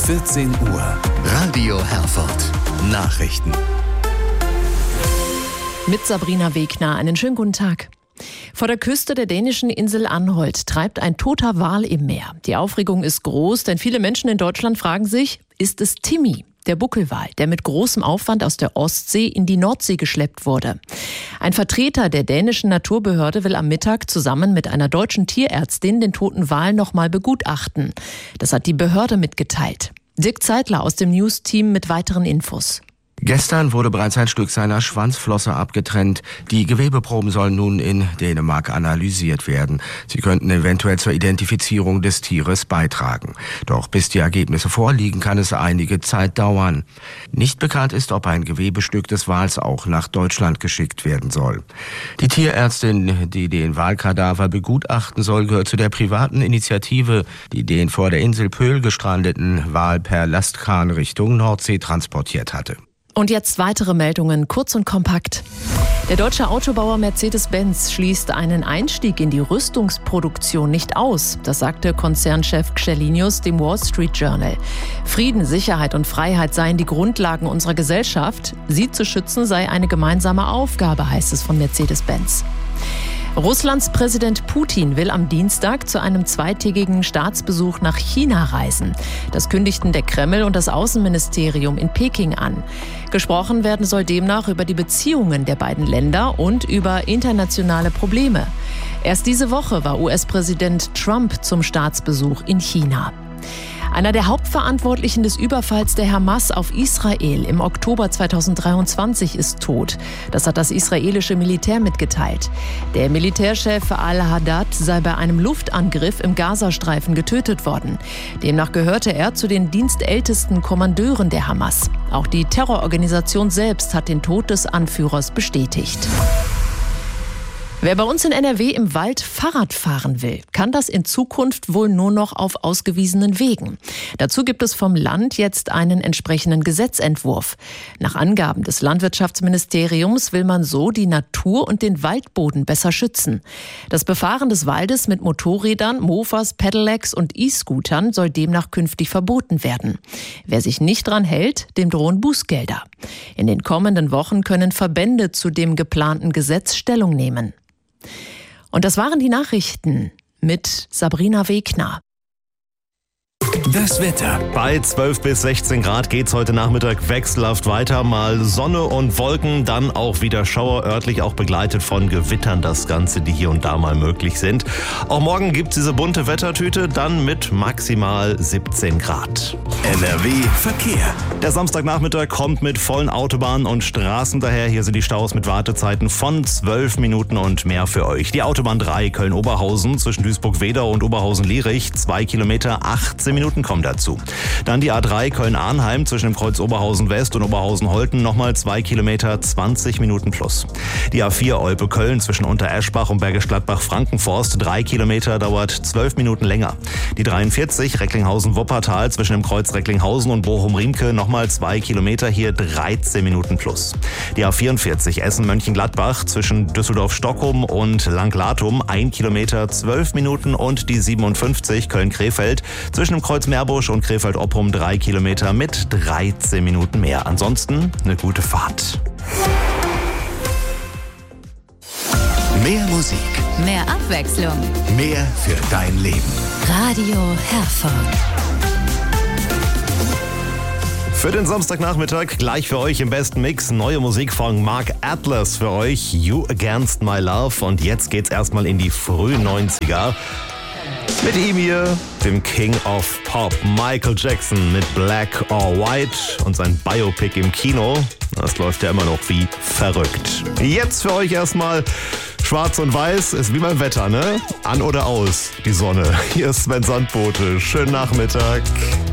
14 Uhr. Radio Herford. Nachrichten. Mit Sabrina Wegner. Einen schönen guten Tag. Vor der Küste der dänischen Insel Anholt treibt ein toter Wal im Meer. Die Aufregung ist groß, denn viele Menschen in Deutschland fragen sich, ist es Timmy, der Buckelwal, der mit großem Aufwand aus der Ostsee in die Nordsee geschleppt wurde? Ein Vertreter der dänischen Naturbehörde will am Mittag zusammen mit einer deutschen Tierärztin den toten Wal nochmal begutachten. Das hat die Behörde mitgeteilt. Dirk Zeitler aus dem News-Team mit weiteren Infos. Gestern wurde bereits ein Stück seiner Schwanzflosse abgetrennt. Die Gewebeproben sollen nun in Dänemark analysiert werden. Sie könnten eventuell zur Identifizierung des Tieres beitragen. Doch bis die Ergebnisse vorliegen, kann es einige Zeit dauern. Nicht bekannt ist, ob ein Gewebestück des Wals auch nach Deutschland geschickt werden soll. Die Tierärztin, die den Walkadaver begutachten soll, gehört zu der privaten Initiative, die den vor der Insel Pöhl gestrandeten Wal per Lastkran Richtung Nordsee transportiert hatte. Und jetzt weitere Meldungen, kurz und kompakt. Der deutsche Autobauer Mercedes-Benz schließt einen Einstieg in die Rüstungsproduktion nicht aus. Das sagte Konzernchef Källenius dem Wall Street Journal. Frieden, Sicherheit und Freiheit seien die Grundlagen unserer Gesellschaft. Sie zu schützen sei eine gemeinsame Aufgabe, heißt es von Mercedes-Benz. Russlands Präsident Putin will am Dienstag zu einem zweitägigen Staatsbesuch nach China reisen. Das kündigten der Kreml und das Außenministerium in Peking an. Gesprochen werden soll demnach über die Beziehungen der beiden Länder und über internationale Probleme. Erst diese Woche war US-Präsident Trump zum Staatsbesuch in China. Einer der Hauptverantwortlichen des Überfalls der Hamas auf Israel im Oktober 2023 ist tot. Das hat das israelische Militär mitgeteilt. Der Militärchef al-Haddad sei bei einem Luftangriff im Gazastreifen getötet worden. Demnach gehörte er zu den dienstältesten Kommandeuren der Hamas. Auch die Terrororganisation selbst hat den Tod des Anführers bestätigt. Wer bei uns in NRW im Wald Fahrrad fahren will, kann das in Zukunft wohl nur noch auf ausgewiesenen Wegen. Dazu gibt es vom Land jetzt einen entsprechenden Gesetzentwurf. Nach Angaben des Landwirtschaftsministeriums will man so die Natur und den Waldboden besser schützen. Das Befahren des Waldes mit Motorrädern, Mofas, Pedelecs und E-Scootern soll demnach künftig verboten werden. Wer sich nicht dran hält, dem drohen Bußgelder. In den kommenden Wochen können Verbände zu dem geplanten Gesetz Stellung nehmen. Und das waren die Nachrichten mit Sabrina Wegner. Das Wetter. Bei 12 bis 16 Grad geht's heute Nachmittag wechselhaft weiter. Mal Sonne und Wolken, dann auch wieder Schauer, örtlich auch begleitet von Gewittern, das Ganze, die hier und da mal möglich sind. Auch morgen gibt's diese bunte Wettertüte, dann mit maximal 17 Grad. NRW Verkehr. Der Samstagnachmittag kommt mit vollen Autobahnen und Straßen daher. Hier sind die Staus mit Wartezeiten von 12 Minuten und mehr für euch. Die Autobahn 3 Köln-Oberhausen zwischen Duisburg-Wedau und Oberhausen-Lierich, 2 Kilometer, 18 Minuten kommen dazu. Dann die A3 Köln-Arnheim zwischen dem Kreuz Oberhausen-West und Oberhausen-Holten, nochmal 2 Kilometer, 20 Minuten plus. Die A4 Olpe-Köln zwischen Untereschbach und Bergisch Gladbach-Frankenforst, 3 Kilometer, dauert 12 Minuten länger. Die 43 Recklinghausen-Wuppertal zwischen dem Kreuz Recklinghausen und Bochum-Riemke, nochmal 2 Kilometer, hier 13 Minuten plus. Die A44 Essen-Mönchengladbach zwischen Düsseldorf-Stockholm und Langlatum, 1 Kilometer, 12 Minuten, und die 57 Köln-Krefeld zwischen dem Kreuz Meerbusch und Krefeld-Oppum, 3 Kilometer mit 13 Minuten mehr. Ansonsten eine gute Fahrt. Mehr Musik. Mehr Abwechslung. Mehr für dein Leben. Radio Herford. Für den Samstagnachmittag gleich für euch im besten Mix neue Musik von Mark Atlas für euch, You Against My Love. Und jetzt geht's erstmal in die frühen 90er. Mit ihm hier, dem King of Pop, Michael Jackson mit Black or White und sein Biopic im Kino. Das läuft ja immer noch wie verrückt. Jetzt für euch erstmal Schwarz und Weiß, ist wie beim Wetter, ne? An oder aus, die Sonne. Hier ist Sven Sandbote. Schönen Nachmittag.